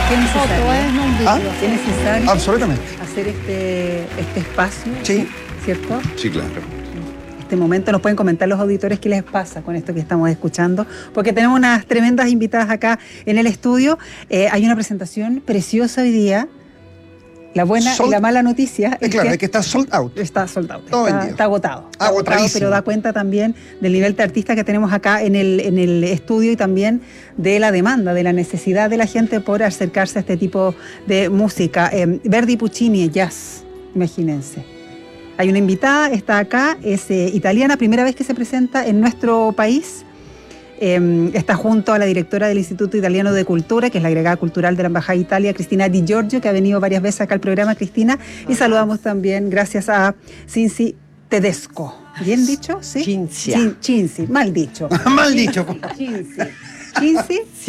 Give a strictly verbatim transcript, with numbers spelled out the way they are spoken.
qué necesario, foto, ¿eh? No un video. ¿Ah? qué necesario Absolutamente. hacer este, este espacio, Sí. ¿cierto? Sí, claro. Este momento nos pueden comentar los auditores qué les pasa con esto que estamos escuchando, porque tenemos unas tremendas invitadas acá en el estudio. Eh, hay una presentación preciosa hoy día. La buena Sold- y la mala noticia Eh, es claro, que es que está sold out. está soldado, Todo está, vendido. está agotado. Está agotado, Agotadísimo. pero da cuenta también del nivel de artistas que tenemos acá en el, en el estudio y también de la demanda, de la necesidad de la gente por acercarse a este tipo de música. Eh, Verdi Puccini, jazz, imagínense. Hay una invitada, está acá, es eh, italiana, primera vez que se presenta en nuestro país. Eh, está junto a la directora del Instituto Italiano de Cultura, que es la agregada cultural de la Embajada de Italia, Cristina Di Giorgio, que ha venido varias veces acá al programa, Cristina. Y saludamos también, gracias a Cinzia Tedesco. ¿Bien dicho? ¿Sí? Cinzia. Cin- Cinzia, mal dicho. Mal dicho. Cinzia. Cinzia.